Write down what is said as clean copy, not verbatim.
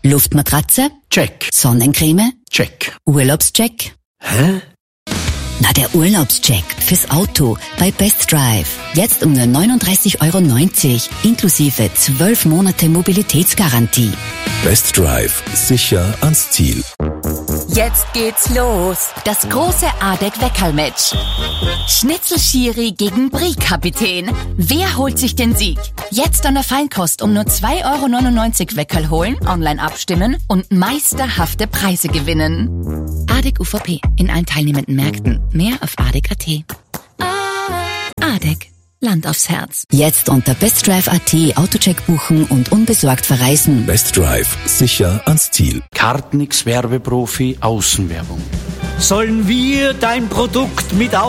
Luftmatratze? Check. Sonnencreme? Check. Urlaubscheck? Hä? Na, der Urlaubscheck fürs Auto bei Best Drive. Jetzt um nur 39,90 € inklusive 12 Monate Mobilitätsgarantie. Best Drive. Sicher ans Ziel. Jetzt geht's los. Das große ADEC-Weckerl-Match. Schnitzel-Schiri gegen Brie-Kapitän. Wer holt sich den Sieg? Jetzt an der Feinkost um nur 2,99 € Weckerl holen, online abstimmen und meisterhafte Preise gewinnen. ADEC UVP in allen teilnehmenden Märkten. Mehr auf ADEC.at. ADEC. Land aufs Herz. Jetzt unter bestdrive.at Autocheck buchen und unbesorgt verreisen. Best Drive. Sicher ans Ziel. Kartnix Werbeprofi Außenwerbung. Sollen wir dein Produkt mit